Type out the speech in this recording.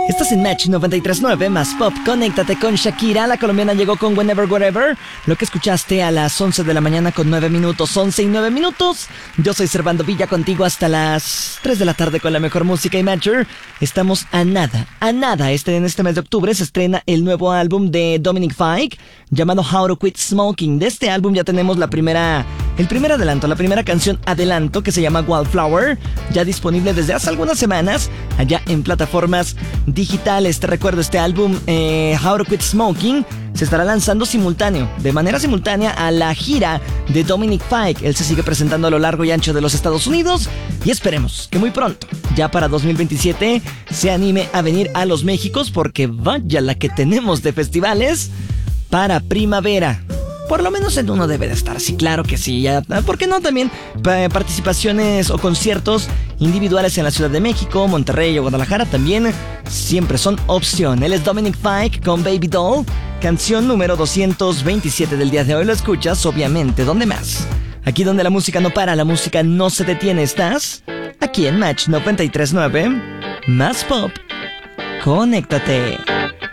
Estás en Match 93.9 más Pop. Conéctate con Shakira. La colombiana llegó con Whenever, Wherever. Lo que escuchaste a las 11 de la mañana con 9 minutos. 11 y 9 minutos. Yo soy Servando Villa, contigo hasta las 3 de la tarde con la mejor música y Matcher. Estamos a nada. En este mes de octubre se estrena el nuevo álbum de Dominic Fike llamado How to Quit Smoking. De este álbum ya tenemos el primer adelanto, la primera canción adelanto, que se llama Wildflower, ya disponible desde hace algunas semanas allá en plataformas digitales. Te recuerdo, este álbum How to Quit Smoking se estará lanzando de manera simultánea a la gira de Dominic Fike. Él se sigue presentando a lo largo y ancho de los Estados Unidos y esperemos que muy pronto, ya para 2027, se anime a venir a los Méxicos, porque vaya la que tenemos de festivales para primavera. Por lo menos en uno debe de estar, sí, claro que sí. ¿Por qué no también participaciones o conciertos individuales en la Ciudad de México, Monterrey o Guadalajara? También siempre son opción. Él es Dominic Fike con Baby Doll, canción número 227 del día de hoy. Lo escuchas, obviamente, ¿dónde más? Aquí donde la música no para, la música no se detiene. Estás aquí en Match 93.9 más Pop. Conéctate.